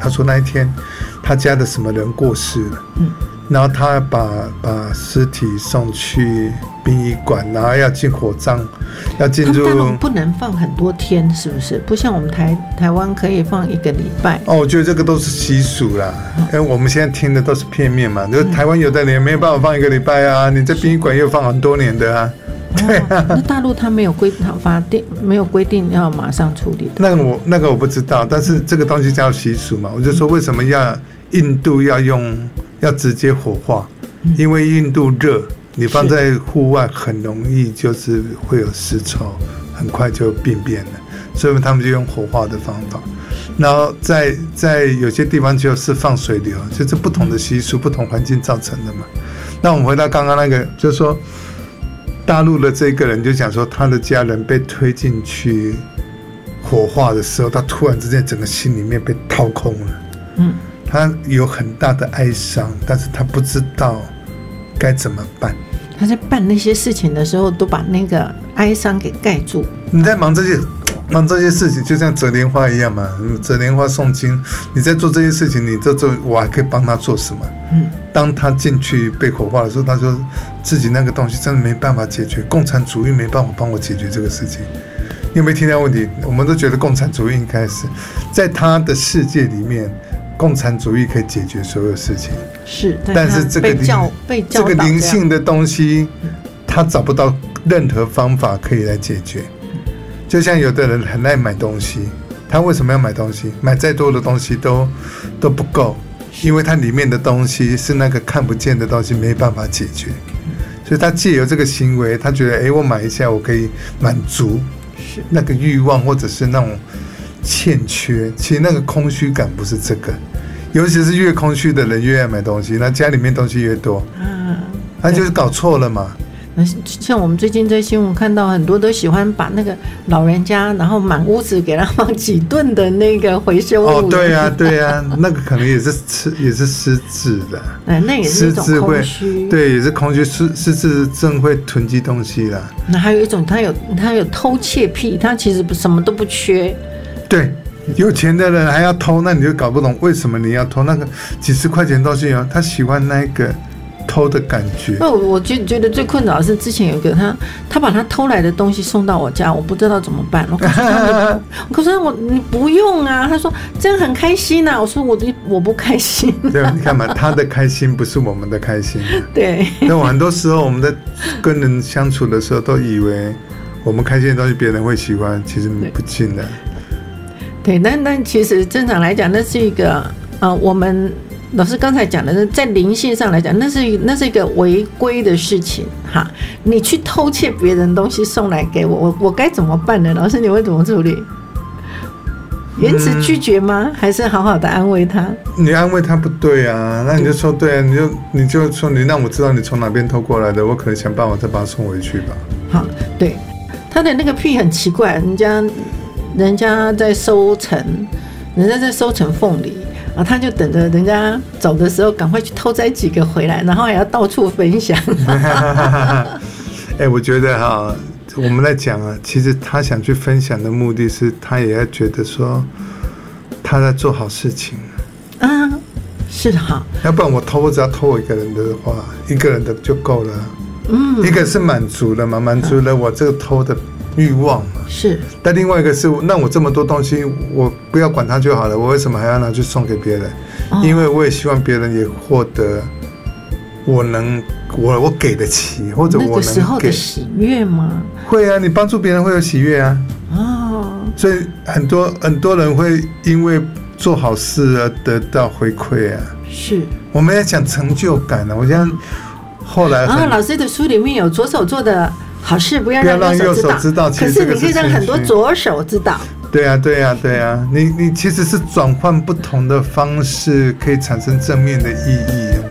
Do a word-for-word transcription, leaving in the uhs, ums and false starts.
他说那一天他家的什么人过世了，嗯，然后他把把尸体送去殡仪馆，然后要进火葬，要进入。 他们不能放很多天，是不是？不像我们台台湾可以放一个礼拜。 哦，我觉得这个都是习俗啦，因为我们现在听的都是片面嘛。就是台湾有的人没有办法放一个礼拜啊，你在殡仪馆又放很多年的啊。对啊， 那大陆他没有规法定没有规定要马上处理的。 那个我那个我不知道，但是这个东西叫习俗嘛。我就说为什么要印度要用要直接火化，因为印度热。你放在户外很容易就是会有尸臭，很快就病变了，所以他们就用火化的方法。然后在在有些地方就是放水流，就是不同的习俗、不同环境造成的嘛。那我们回到刚刚那个，就是说大陆的这个人就讲说，他的家人被推进去火化的时候，他突然之间整个心里面被掏空了。嗯，他有很大的哀伤，但是他不知道该怎么办。 他在办那些事情的时候，都把那个哀伤给盖住。 你在忙这些忙这些事情，就像折莲花一样嘛，折莲花诵经，你在做这些事情，你这做我还可以帮他做什么？嗯，当他进去被火化的时候，他说自己那个东西真的没办法解决，共产主义没办法帮我解决这个事情。你有没有听到问题？我们都觉得共产主义应该是在他的世界里面。共产主义可以解决所有事情， 是， 但是这个被教被教这个灵性的东西，他找不到任何方法可以来解决。就像有的人很爱买东西，他为什么要买东西？买再多的东西都都不够，因为它里面的东西是那个看不见的东西，没办法解决。所以他借由这个行为，他觉得，哎，我买一下，我可以满足那个欲望，或者是那种欠缺。其实那个空虚感不是这个。尤其是越空虚的人越爱买东西，那家里面东西越多，嗯，他就是搞错了嘛。 那像我们最近在新闻看到很多都喜欢把那个老人家，然后满屋子给他放几吨的那个回收物。 哦，对呀、啊，对呀、啊，那个可能也是吃也是失智的， 哎，那也是一种空虚， 对，也是空虚，失失智症会囤积东西啦。 那还有一种，他有他有偷窃癖，他其实什么都不缺， 对。有钱的人还要偷，那你就搞不懂为什么你要偷那个几十块钱东西哦，他喜欢那个偷的感觉。 那我觉得最困扰的是之前有一个他，他把他偷来的东西送到我家，我不知道怎么办。我告诉他，我告诉他我你不用啊，他说这样很开心啊。我说我我不开心、啊。 对，你看嘛，他的开心不是我们的开心、啊。 对。 那很多时候我们在跟人相处的时候，都以为我们开心的东西别人会喜欢，其实不尽然。 对，但但其实正常来讲，那是一个呃，我们老师刚才讲的，在灵性上来讲，那是那是一个违规的事情哈。你去偷窃别人东西送来给我，我我该怎么办呢？老师，你会怎么处理？言辞拒绝吗？嗯、还是好好的安慰他？ 你安慰他不对啊，那你就说对啊，你就你就说你让我知道你从哪边偷过来的，我可能想办法再把它送回去吧。 好，对，他的那个癖很奇怪，人家。人家在收成，人家在收成凤梨啊，他就等着人家走的时候，赶快去偷摘几个回来，然后还要到处分享。哎欸，我觉得哈，我们在讲啊，其实他想去分享的目的是，他也要觉得说他在做好事情。 啊，是哈。 要不然我偷，我只要偷我一个人的话，一个人的就够了。嗯，一个是满足了嘛，满足了我这个偷的欲望嘛， 是。 但另外一个是，那我这么多东西，我不要管它就好了，我为什么还要拿去送给别人？哦、因为我也希望别人也获得我能我我给得起，或者我能给。那个时候的喜悦吗？ 会啊，你帮助别人会有喜悦啊。哦。所以很多很多人会因为做好事而得到回馈啊。 是。 我们要讲成就感啊，我想后来。 然后老师的书里面有左手做的好事不要让右手知道，可是你可以让很多左手知道。 对啊，对啊，对啊，你你其实是转换不同的方式，可以产生正面的意义。